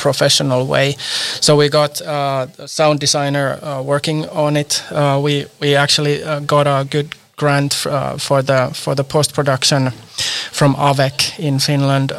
professional way. So we got a sound designer working on it. We actually got a good grant for the post production from AVEC in Finland.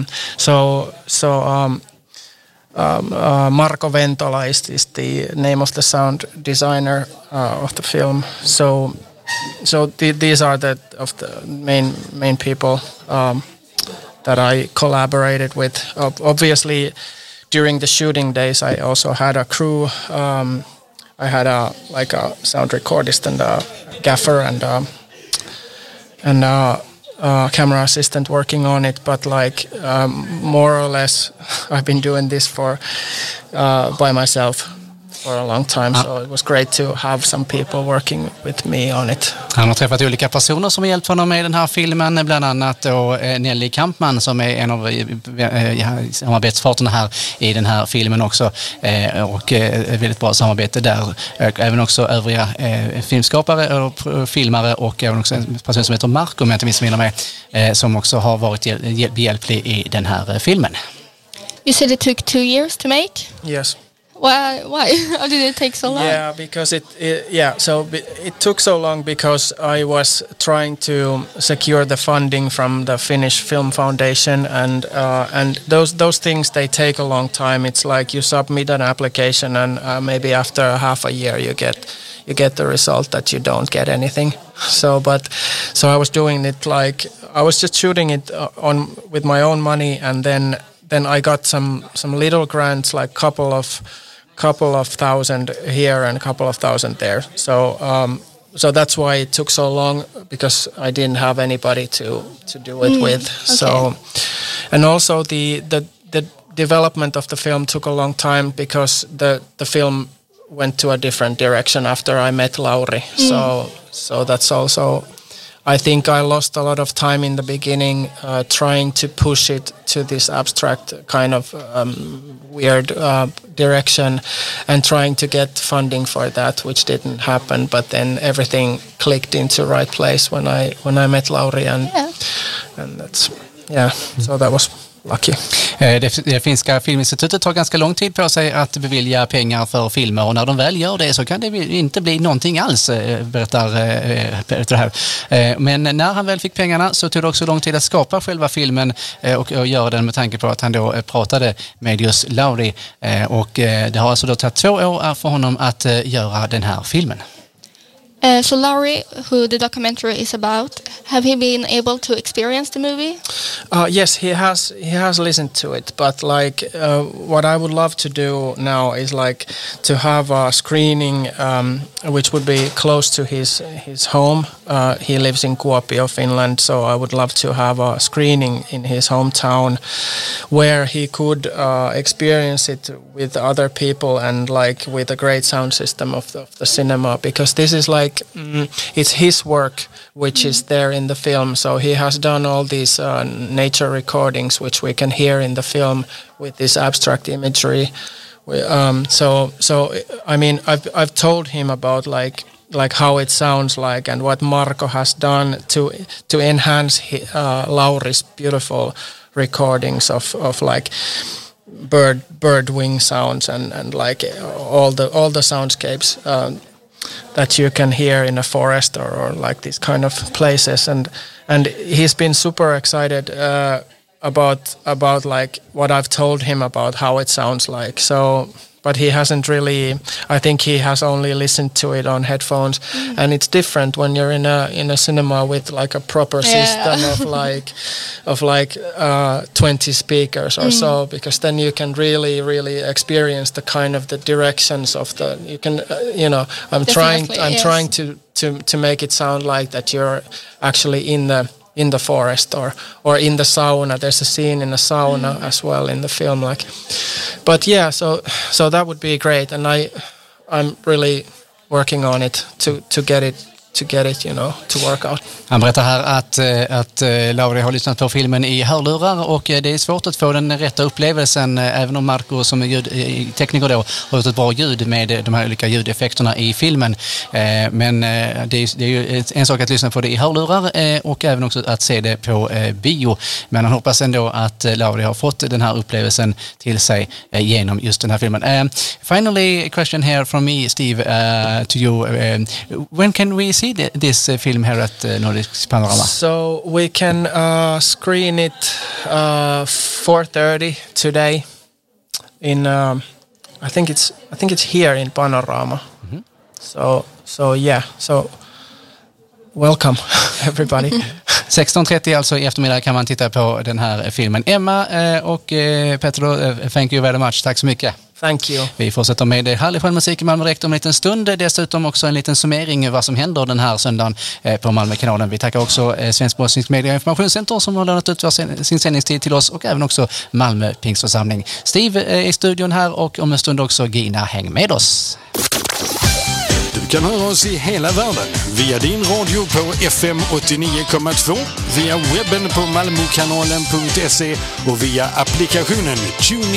Marko Ventola is the name of the sound designer of the film. So these are the main people that I collaborated with. Obviously, during the shooting days, I also had a crew. I had a sound recordist and a gaffer and camera assistant working on it. But more or less, I've been doing this by myself for a long time, so it was great to have some people working with me on it. Han har träffat olika personer som har hjälpt honom med den här filmen, bland annat då Nelly Kampman som är en av samarbetsparterna här i den här filmen också, och ett väldigt bra samarbete där. Även också övriga filmskapare och filmare, och även också en person som heter Marko, om jag inte missminner mig, som också har varit behjälplig i den här filmen. You said it took 2 years to make? Yes. Why? How did it take so long? Yeah, because it took so long because I was trying to secure the funding from the Finnish Film Foundation, and those things, they take a long time. It's like you submit an application, and maybe after half a year you get the result that you don't get anything. So I was doing it I was just shooting it on with my own money, and then I got some little grants, like couple of thousand here and a couple of thousand there. So that's why it took so long, because I didn't have anybody to do it with. Okay. So, and also the development of the film took a long time because the film went to a different direction after I met Lauri. So that's also, I think I lost a lot of time in the beginning trying to push it to this abstract kind of weird direction and trying to get funding for that, which didn't happen. But then everything clicked into right place when I met Lauri, and that's so that was lucky. Det finska filminstitutet tar ganska lång tid på sig att bevilja pengar för filmer, och när de väl gör det så kan det inte bli någonting alls, berättar det här. Men när han väl fick pengarna så tog det också lång tid att skapa själva filmen och göra den, med tanke på att han då pratade med just Lauri, och det har alltså då tagit 2 år för honom att göra den här filmen. So Lauri, who the documentary is about, have he been able to experience the movie? Yes, he has listened to it, but what I would love to do now is to have a screening which would be close to his home. He lives in Kuopio, Finland, so I would love to have a screening in his hometown where he could experience it with other people and with a great sound system of the cinema, because this is it's his work which is there in the film. So he has done all these nature recordings which we can hear in the film with this abstract imagery. So I mean, I've told him about how it sounds like and what Marko has done to enhance Lauri's beautiful recordings of bird wing sounds and all the soundscapes that you can hear in a forest or these kind of places, and he's been super excited about what I've told him about how it sounds like. So, but he hasn't really. I think he has only listened to it on headphones, and it's different when you're in a cinema with a proper system of 20 speakers or so, because then you can really experience the kind of the directions of the. You can I'm trying to make it sound like that you're actually in the forest or in the sauna. There's a scene in a sauna as well in the film. But yeah, so that would be great, and I'm really working on it to get it to get it, to work out. Han berättar här att Lauri har lyssnat på filmen i hörlurar och det är svårt att få den rätta upplevelsen även om Marco som är ljudtekniker då har gjort ett bra ljud med de här olika ljudeffekterna i filmen. Men det är ju en sak att lyssna på det i hörlurar och även också att se det på bio. Men han hoppas ändå att Lauri har fått den här upplevelsen till sig genom just den här filmen. Finally, a question here from me, Steve, to you. When can we see this film here at Nordisk Panorama? So we can screen it 4:30 today in I think it's here in Panorama. Mm-hmm. So welcome everybody. 16:30 alltså i eftermiddag kan man titta på den här filmen. Emma och Petro, thank you very much. Tack så mycket. Thank you. Vi fortsätter med härlig musik i Malmö direkt om en liten stund. Dessutom också en liten summering vad som händer den här söndagen på Malmökanalen. Vi tackar också Svensk Bosnisk Media och Informationscenter som har lånat ut sin sändningstid till oss och även också Malmö Pingstförsamling. Steve är i studion här och om en stund också Gina. Häng med oss. Du kan höra oss i hela världen via din radio på FM 89,2, via webben på malmokanalen.se och via applikationen TuneIn.